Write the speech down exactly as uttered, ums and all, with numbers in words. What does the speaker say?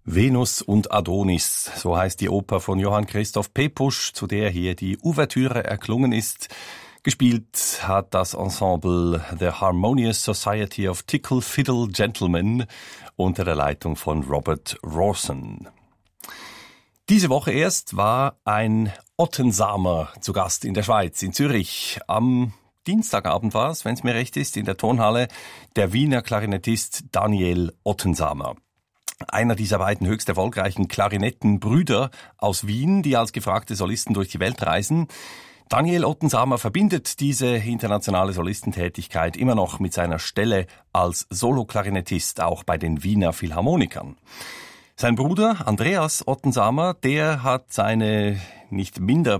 Venus und Adonis, so heißt die Oper von Johann Christoph Pepusch, zu der hier die Ouvertüre erklungen ist. Gespielt hat das Ensemble The Harmonious Society of Tickle Fiddle Gentlemen unter der Leitung von Robert Rawson. Diese Woche erst war ein Ottensamer zu Gast in der Schweiz, in Zürich. Am Dienstagabend war es, wenn es mir recht ist, in der Tonhalle der Wiener Klarinettist Daniel Ottensamer. Einer dieser beiden höchst erfolgreichen Klarinettenbrüder aus Wien, die als gefragte Solisten durch die Welt reisen. Daniel Ottensamer verbindet diese internationale Solistentätigkeit immer noch mit seiner Stelle als Soloklarinettist auch bei den Wiener Philharmonikern. Sein Bruder Andreas Ottensamer, der hat seine nicht minder